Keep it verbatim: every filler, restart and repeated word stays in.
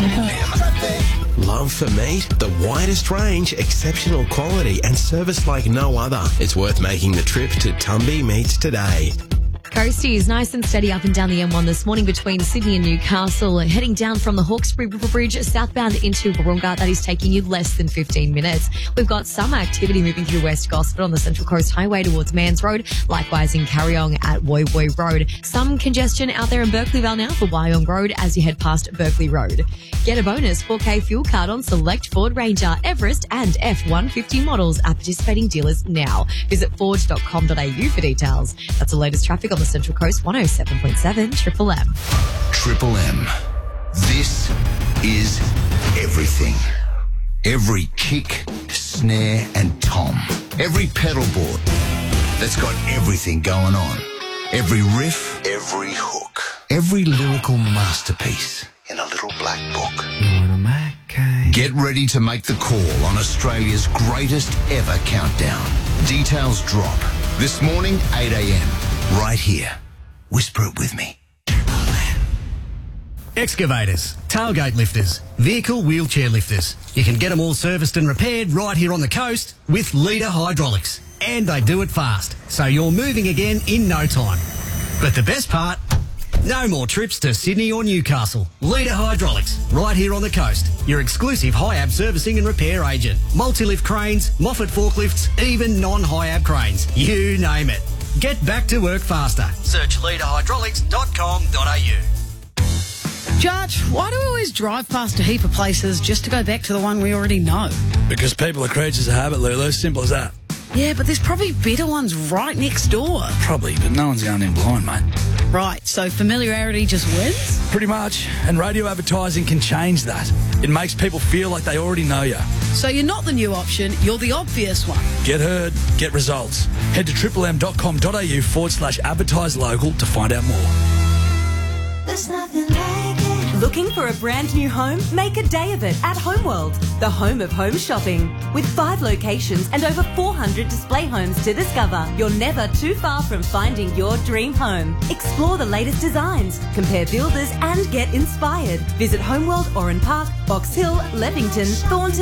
Love for meat? The widest range, exceptional quality and service like no other. It's worth making the trip to Tumby Meats today. Coastie is nice and steady up and down the M one this morning between Sydney and Newcastle. Heading down from the Hawkesbury River Bridge southbound into Wahroonga, that is taking you less than fifteen minutes. We've got some activity moving through West Gosford on the Central Coast Highway towards Mans Road, likewise in Carryong at Woy Woy Road. Some congestion out there in Berkeleyville now for Wyong Road as you head past Berkeley Road. Get a bonus four K fuel card on select Ford Ranger, Everest and F one fifty models at participating dealers now. Visit ford dot com dot a u for details. That's the latest traffic on the Central Coast, one oh seven point seven Triple M. Triple M. This is everything. Every kick, snare and tom. Every pedal board that's got everything going on. Every riff, every hook. Every lyrical masterpiece in a little black book. Get ready to make the call on Australia's greatest ever countdown. Details drop this morning, eight a.m. right here. Whisper it with me. Excavators, tailgate lifters, vehicle wheelchair lifters. You can get them all serviced and repaired right here on the coast with Leader Hydraulics. And they do it fast, so you're moving again in no time. But the best part, no more trips to Sydney or Newcastle. Leader Hydraulics, right here on the coast. Your exclusive Hiab servicing and repair agent. Multi-lift cranes, Moffat forklifts, even non-Hiab cranes. You name it. Get back to work faster. Search leader hydraulics dot com dot a u. Judge, why do we always drive past a heap of places just to go back to the one we already know? Because people are creatures of habit, Lulu. Simple as that. Yeah, but there's probably better ones right next door. Probably, but no one's going in blind, mate. Right, so familiarity just wins? Pretty much. And radio advertising can change that. It makes people feel like they already know you. So you're not the new option, you're the obvious one. Get heard, get results. Head to triple m dot com dot a u forward slash advertise local to find out more. There's nothing like it. Looking for a brand new home? Make a day of it at Homeworld, the home of home shopping. With five locations and over four hundred display homes to discover, you're never too far from finding your dream home. Explore the latest designs, compare builders and get inspired. Visit Homeworld, Oran Park, Box Hill, Leppington, Thornton